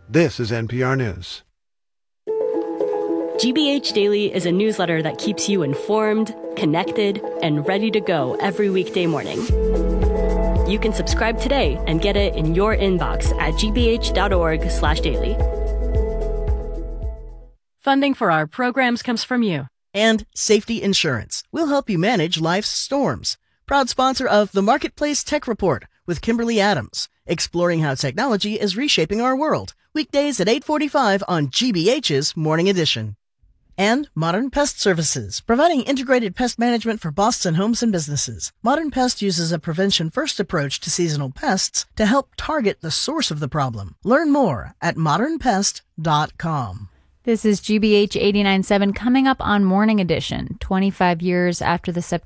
This is NPR News. GBH Daily is a newsletter that keeps you informed, connected, and ready to go every weekday morning. You can subscribe today and get it in your inbox at gbh.org/daily. Funding for our programs comes from you. And Safety Insurance will help you manage life's storms. Proud sponsor of the Marketplace Tech Report with Kimberly Adams, exploring how technology is reshaping our world. Weekdays at 8:45 on GBH's Morning Edition. And Modern Pest Services, providing integrated pest management for Boston homes and businesses. Modern Pest uses a prevention-first approach to seasonal pests to help target the source of the problem. Learn more at modernpest.com. This is GBH 89.7 coming up on Morning Edition, 25 years after the September